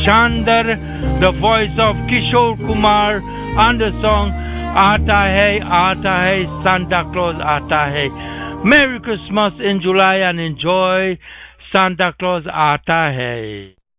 Chandar, the voice of Kishore Kumar, and the song Aata Hai, Santa Claus Aata Hai. Merry Christmas in July and enjoy Santa Claus Aata Hai.